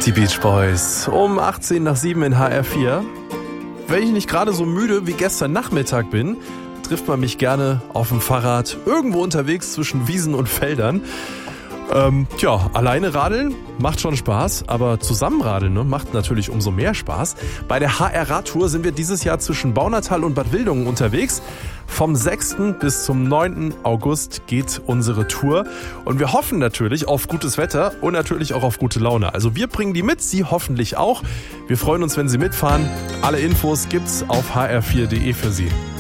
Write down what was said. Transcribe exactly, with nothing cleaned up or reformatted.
Die Beach Boys um achtzehn nach sieben in H R vier. Wenn ich nicht gerade so müde wie gestern Nachmittag bin, trifft man mich gerne auf dem Fahrrad irgendwo unterwegs zwischen Wiesen und Feldern. Ähm, tja, alleine radeln macht schon Spaß, aber zusammen radeln, ne, macht natürlich umso mehr Spaß. Bei der H R-Radtour sind wir dieses Jahr zwischen Baunatal und Bad Wildungen unterwegs. Vom sechsten bis zum neunten August geht unsere Tour und wir hoffen natürlich auf gutes Wetter und natürlich auch auf gute Laune. Also wir bringen die mit, Sie hoffentlich auch. Wir freuen uns, wenn Sie mitfahren. Alle Infos gibt's auf h r vier punkt d e für Sie.